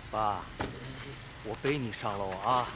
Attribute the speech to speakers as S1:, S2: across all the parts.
S1: 爸，我背你上楼啊。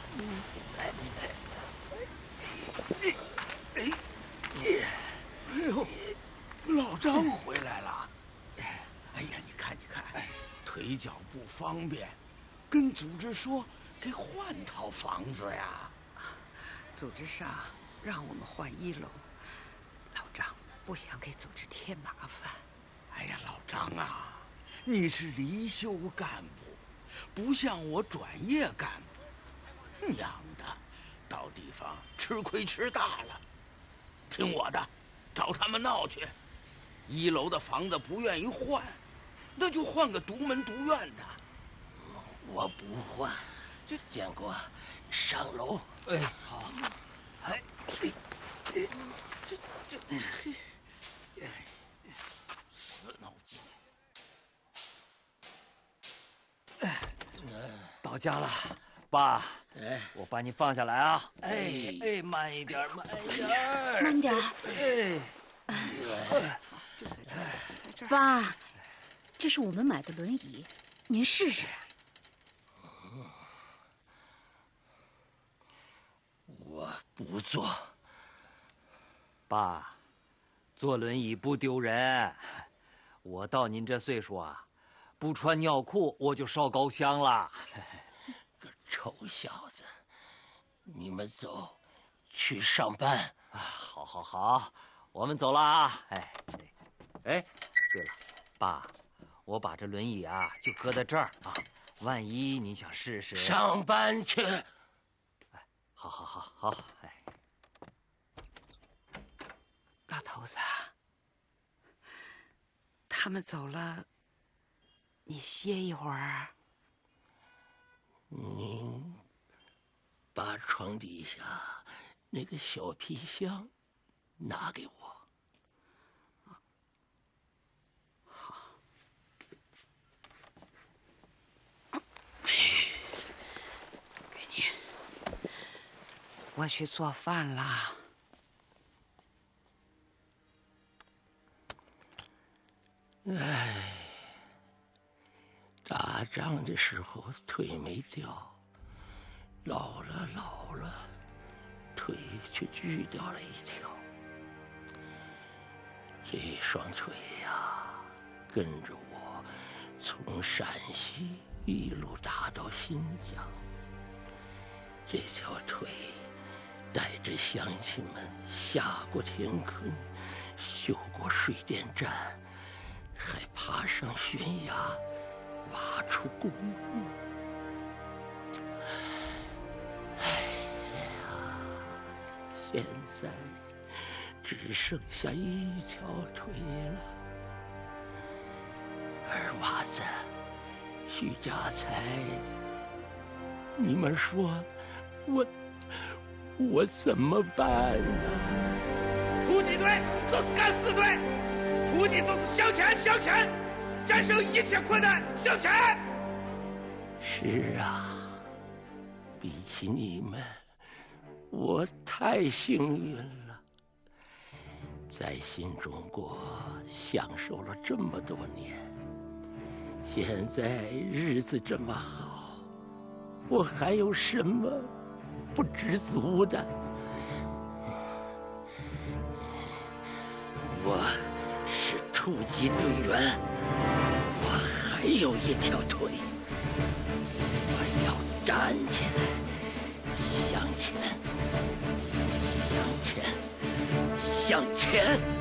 S2: 哎呦，老张回来了。哎呀，你看，腿脚不方便，跟组织说给换套房子呀。
S3: 组织上让我们换1楼，老张不想给组织添麻烦。
S2: 哎呀，老张啊，你是离休干部，不像我转业干部，娘的，到地方吃亏吃大了。听我的，找他们闹去。1楼的房子不愿意换，那就换个独门独院的。
S4: 我不换，建国，上楼。
S1: 哎，好。哎，
S2: 死脑筋。
S1: 到家了，爸。
S4: 哎，
S1: 我把你放下来啊！哎，慢一点，慢一点，
S5: 慢点。爸，这是我们买的轮椅，您试试。
S4: 我不坐。
S1: 爸，坐轮椅不丢人。我到您这岁数啊，不穿尿裤我就烧高香了。
S4: 个臭小子，你们走，去上班。
S1: 好，我们走了啊！哎，对了，爸，我把这轮椅啊就搁在这儿啊，万一你想试试。
S4: 上班去。
S1: 哎，好，哎。
S3: 老头子，他们走了，你歇一会儿。
S4: 您把床底下那个小皮箱拿给我。
S3: 好。给你。我去做饭啦。
S4: 哎，打仗的时候腿没掉，老了，腿却锯掉了一条。这双腿呀，跟着我从陕西一路打到新疆。这条腿带着乡亲们下过田坑，修过水电站，还爬上悬崖，挖出公墓。哎呀，现在只剩下一条腿了。二娃子，徐家财，你们说我怎么办呢？
S6: 突击队就是敢死队，突击就是向前，战胜一切困难，向前。
S4: 是啊，比起你们，我太幸运了，在新中国享受了这么多年，现在日子这么好，我还有什么不知足的？我是突击队员，我还有一条腿，我要站起来，向前，向前，向前。